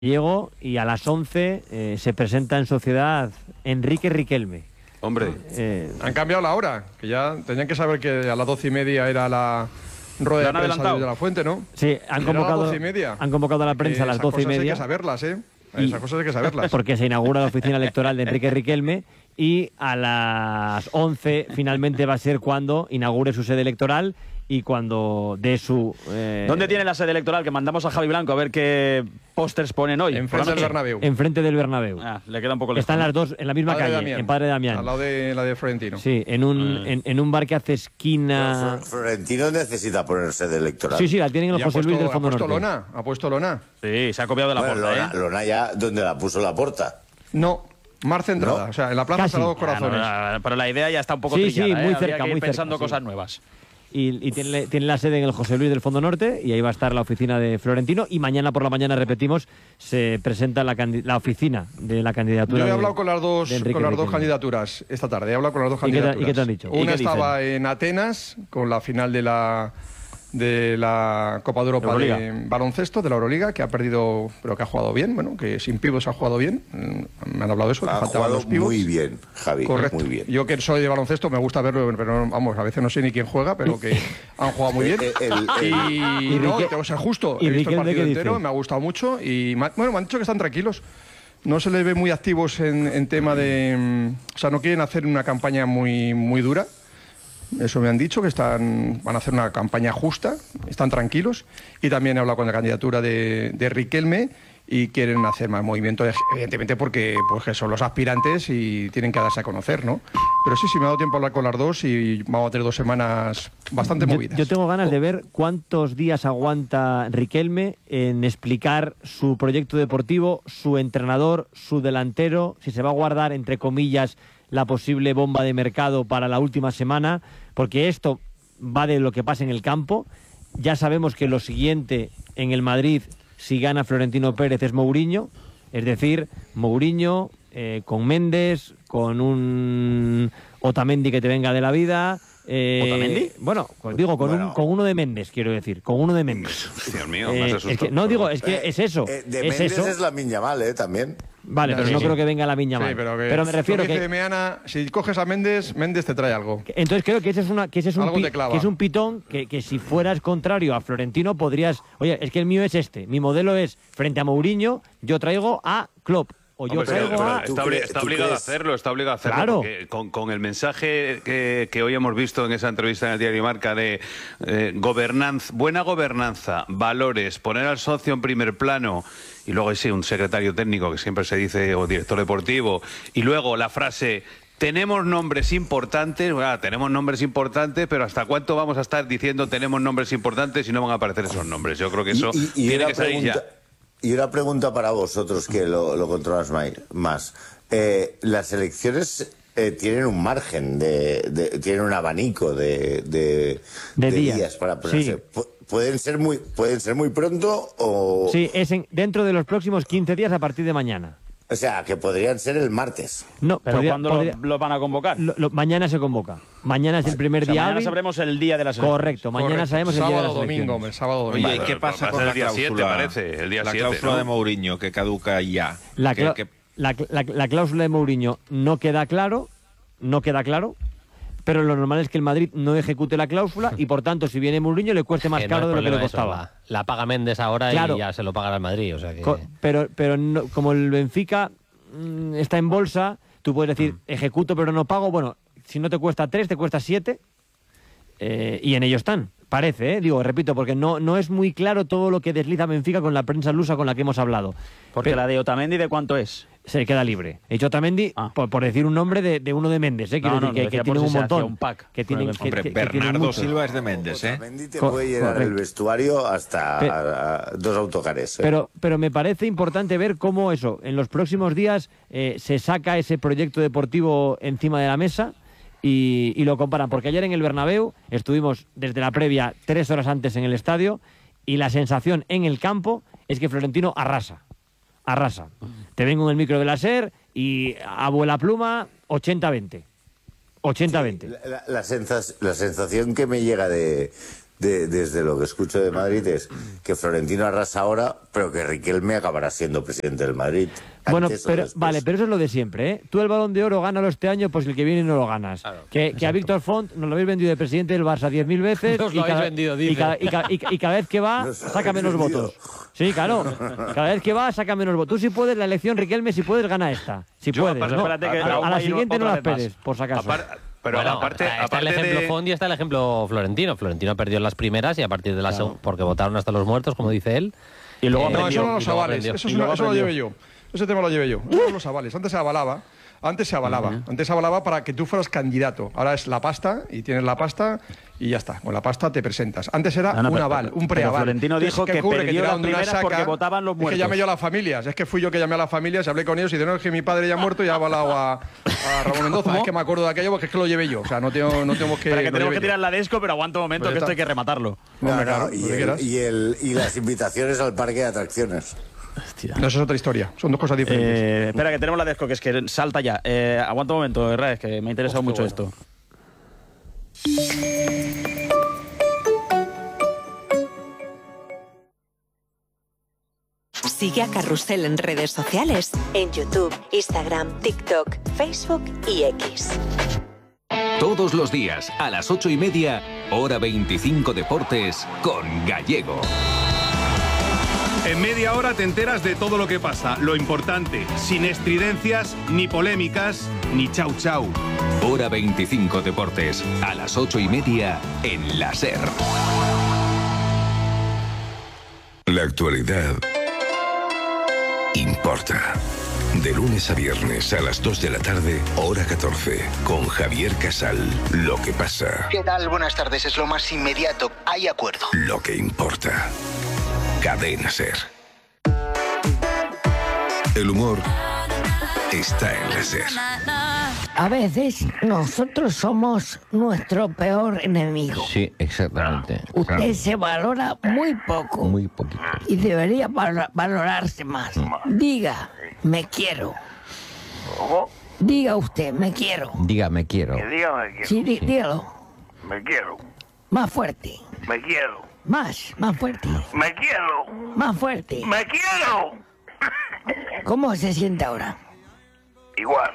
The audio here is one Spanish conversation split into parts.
Llego y a las 11 se presenta en sociedad Enrique Riquelme. Hombre, han cambiado la hora, que ya tenían que saber que a las 12:30 era la rueda de prensa de la Fuente, ¿no? Sí, han convocado a la prensa a las 12:30. Hay que saberlas, ¿eh? Esas cosas hay que saberlas. Porque se inaugura la oficina electoral de Enrique Riquelme y a las 11 finalmente va a ser cuando inaugure su sede electoral y cuando dé su... ¿Dónde tiene la sede electoral? Que mandamos a Javi Blanco a ver qué pósters ponen hoy. Enfrente del Bernabéu. Enfrente del Bernabéu. Le queda un poco lejos. Están las dos en la misma calle, en Padre Damián. Al lado de la de Florentino. Sí, en un bar que hace esquina... Florentino necesita poner sede electoral. Sí, la tienen en el José Luis del Fondo Norte. Ha puesto lona. Sí, se ha copiado de la Porta, Lona ya, ¿dónde la puso la Porta? No, más centrada. O sea, en la Plaza Sagrados Corazones. Pero la idea ya está un poco trillada, sí, muy cerca, muy cerca, pensando cosas nuevas. Y tiene la sede en el José Luis del Fondo Norte y ahí va a estar la oficina de Florentino y mañana por la mañana, repetimos, se presenta la oficina de la candidatura. Yo he hablado con las dos Riquelme. candidaturas esta tarde, he hablado con las dos candidaturas. ¿Y qué te han dicho? Una estaba en Atenas con la final de la Copa de Europa de baloncesto, de la Euroliga, que ha perdido, pero que ha jugado bien, bueno, que sin pibos ha jugado bien. Me han hablado de eso, que faltaban los pibos. Muy bien, Javi. Correcto. Muy bien. Yo que soy de baloncesto me gusta verlo, pero vamos, a veces no sé ni quién juega, pero que han jugado muy bien. Y no, tengo que ser justo. He visto el partido entero, me ha gustado mucho y me han dicho que están tranquilos. No se les ve muy activos en tema de... O sea, no quieren hacer una campaña muy dura. Eso me han dicho, que van a hacer una campaña justa, están tranquilos. Y también he hablado con la candidatura de Riquelme y quieren hacer más movimiento, evidentemente porque son los aspirantes y tienen que darse a conocer, ¿no? Pero sí, me ha dado tiempo a hablar con las dos y vamos a tener 2 semanas bastante movidas. Yo tengo ganas de ver cuántos días aguanta Riquelme en explicar su proyecto deportivo, su entrenador, su delantero, si se va a guardar, entre comillas, la posible bomba de mercado para la última semana, porque esto va de lo que pasa en el campo. Ya sabemos que lo siguiente en el Madrid, si gana Florentino Pérez, es Mourinho, es decir, Mourinho con Méndez, con un Otamendi que te venga de la vida. ¿Otamendi? Bueno, digo, con uno de Méndez, quiero decir, con uno de Méndez. Dios mío, me has asustado. Es que es eso. De Méndez es Lamine Yamal, también. Vale, pero no creo que venga Lamine Yamal. Sí, pero me refiero que... Meana, si coges a Méndez te trae algo. Entonces creo que ese es un pitón que si fueras contrario a Florentino podrías... Oye, es que el mío es este. Mi modelo es, frente a Mourinho, yo traigo a Klopp. Está obligado a hacerlo, Claro. Porque con el mensaje que hoy hemos visto en esa entrevista en el diario Marca de buena gobernanza, valores, poner al socio en primer plano, y luego sí, un secretario técnico que siempre se dice, o director deportivo, y luego la frase... Tenemos nombres importantes, pero ¿hasta cuánto vamos a estar diciendo tenemos nombres importantes y no van a aparecer esos nombres? Yo creo que eso tiene que salir ya. Y una pregunta para vosotros que lo controlas más. Las elecciones tienen un margen, tienen un abanico de días para ponerse. Sí. ¿Pueden ser muy pronto o...? Sí, dentro de los próximos 15 días a partir de mañana. O sea, que podrían ser el martes. No, pero ¿cuándo lo van a convocar? Mañana se convoca. Mañana es el primer día. Mañana sabremos el día de las elecciones. Correcto, mañana sabemos el día de las elecciones. Sábado domingo. Oye, ¿qué pasa con la cláusula? La cláusula de Mourinho, que caduca ya. La cláusula de Mourinho no queda claro, pero lo normal es que el Madrid no ejecute la cláusula y por tanto si viene Mourinho le cueste más caro de lo que le costaba. La paga Méndez ahora y ya se lo pagará el Madrid. O sea que... Pero no, como el Benfica está en bolsa, tú puedes decir ejecuto pero no pago. Bueno, si no te cuesta 3, te cuesta 7 y en ello están. Parece, repito, porque no es muy claro todo lo que desliza Benfica con la prensa lusa con la que hemos hablado. Porque la de Otamendi, ¿de cuánto es? Se queda libre. He dicho Otamendi, por decir un nombre de uno de Méndez, quiero decir que tienen un montón. Bernardo Silva es de Méndez, Otamendi te puede llenar el vestuario hasta 2 autocares. Pero me parece importante ver cómo eso, en los próximos días se saca ese proyecto deportivo encima de la mesa y lo comparan. Porque ayer en el Bernabéu estuvimos desde la previa 3 horas antes en el estadio y la sensación en el campo es que Florentino arrasa. Te vengo en el micro de la SER y a vuela pluma 80-20. 80-20. Sí, la sensación que me llega de desde lo que escucho de Madrid es que Florentino arrasa ahora, pero que Riquelme acabará siendo presidente del Madrid. Bueno, pero eso es lo de siempre, ¿eh? Tú el Balón de Oro gánalo este año, pues el que viene no lo ganas. Claro, que a Víctor Font nos lo habéis vendido de presidente del Barça 10.000 veces y cada vez que va saca menos votos. Sí, claro. Cada vez que va saca menos votos. Tú si puedes, la elección Riquelme, si puedes, gana esta. Si puedes, ¿no? A la siguiente no la esperes, por si acaso. Pero bueno, aparte está el ejemplo Font y está el ejemplo Florentino. Florentino perdió en las primeras y a partir de las porque votaron hasta los muertos, como dice él. Y luego no, eso no los avales. Eso lo llevé yo. Ese tema lo llevé yo. No los avales. Antes se avalaba. Antes se avalaba para que tú fueras candidato. Ahora es la pasta y tienes la pasta y ya está. Con la pasta te presentas. Antes era un aval, un preaval. Florentino dijo que perdió las primeras porque votaban los muertos. Es que llamé yo a las familias. Es que fui yo que llamé a las familias, hablé con ellos y dijeron que mi padre ya ha muerto y ha avalado a Ramón Mendoza. ¿Cómo? Es que me acuerdo de aquello porque es que lo llevé yo. O sea, no tenemos que... Pero que tenemos que tirar la desco, pero aguanta un momento que esto hay que rematarlo. Y las invitaciones al parque de atracciones. Hostia. No, eso es otra historia, son dos cosas diferentes. Espera, que tenemos la desco, que es que salta ya. Aguanta un momento, Raes, que me ha interesado mucho esto. Sigue a Carrusel en redes sociales, en YouTube, Instagram, TikTok, Facebook y X. Todos los días, a las 8:30, Hora 25 Deportes, con Gallego. En media hora te enteras de todo lo que pasa, lo importante, sin estridencias, ni polémicas, ni chau chau. Hora 25 Deportes, a las 8:30 en la SER. La actualidad importa. De lunes a viernes a las 2 de la tarde, hora 14, con Javier Casal. Lo que pasa. ¿Qué tal? Buenas tardes, es lo más inmediato. Hay acuerdo. Lo que importa. Cadena SER. El humor está en la SER. A veces nosotros somos nuestro peor enemigo. Sí, exactamente. Usted se valora muy poco. Muy poquito. Y debería valorarse más. Diga, me quiero. ¿Cómo? Diga usted, me quiero. Diga, me quiero. Que diga, me quiero. Sí, dígalo. Me quiero. Más fuerte. Me quiero. Más fuerte. Me quiero. Más fuerte. Me quiero. ¿Cómo se siente ahora? Igual.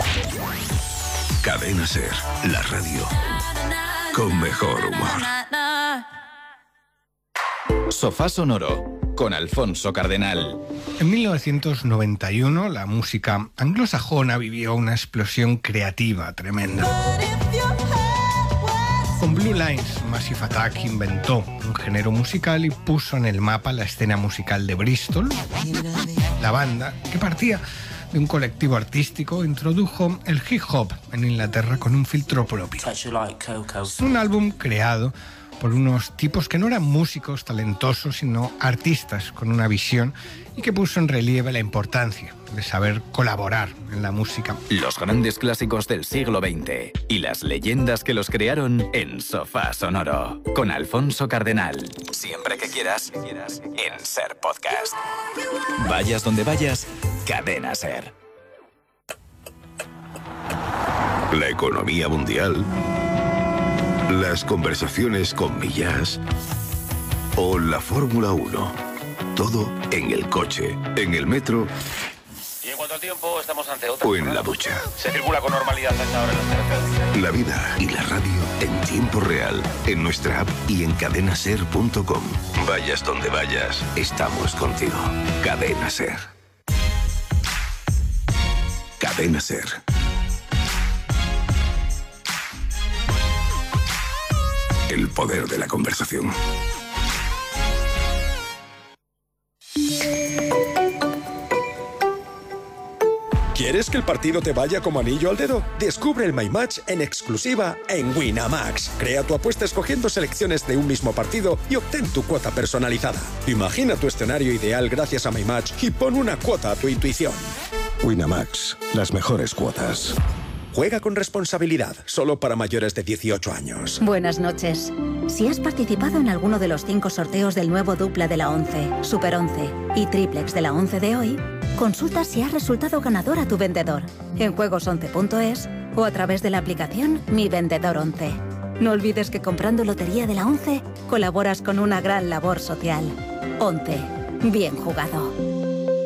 Cadena SER, la radio con mejor humor. Sofá Sonoro, con Alfonso Cardenal. En 1991, la música anglosajona vivió una explosión creativa tremenda. Con Blue Lines, Massive Attack inventó un género musical y puso en el mapa la escena musical de Bristol. La banda, que partía de un colectivo artístico, introdujo el hip hop en Inglaterra con un filtro propio. Un álbum creado por unos tipos que no eran músicos talentosos, sino artistas con una visión y que puso en relieve la importancia de saber colaborar en la música. Los grandes clásicos del siglo XX y las leyendas que los crearon en Sofá Sonoro, con Alfonso Cardenal. Siempre que quieras, en SER Podcast. Vayas donde vayas, Cadena SER. La economía mundial, las conversaciones con Millás o la Fórmula 1. Todo en el coche, en el metro. Y en cuanto al tiempo, estamos ante otra. O en la ducha. Se circula con normalidad a esta hora en las carreteras. La vida y la radio en tiempo real, en nuestra app y en cadenaser.com. Vayas donde vayas, estamos contigo. Cadena SER. Cadena SER. El poder de la conversación. ¿Quieres que el partido te vaya como anillo al dedo? Descubre el My Match en exclusiva en Winamax. Crea tu apuesta escogiendo selecciones de un mismo partido y obtén tu cuota personalizada. Imagina tu escenario ideal gracias a My Match y pon una cuota a tu intuición. Winamax, las mejores cuotas. Juega con responsabilidad, solo para mayores de 18 años. Buenas noches. Si has participado en alguno de los 5 sorteos del nuevo dupla de la 11, Super 11 y triplex de la 11 de hoy, consulta si has resultado ganador a tu vendedor en juegos11.es o a través de la aplicación Mi Vendedor 11. No olvides que comprando Lotería de la 11 colaboras con una gran labor social. 11. Bien jugado.